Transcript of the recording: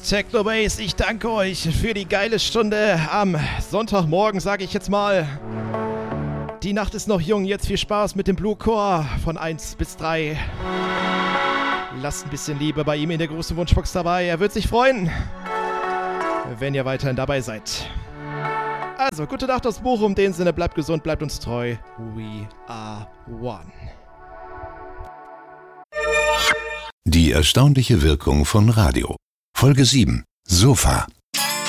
Techno Bass, ich danke euch für die geile Stunde am Sonntagmorgen, sage ich jetzt mal. Die Nacht ist noch jung, jetzt viel Spaß mit dem Blue Core von 1 bis 3. Lasst ein bisschen Liebe bei ihm in der großen Wunschbox dabei. Er wird sich freuen, wenn ihr weiterhin dabei seid. Also, gute Nacht aus Bochum. In dem Sinne, bleibt gesund, bleibt uns treu. We are one. Die erstaunliche Wirkung von Radio. Folge 7. Sofa.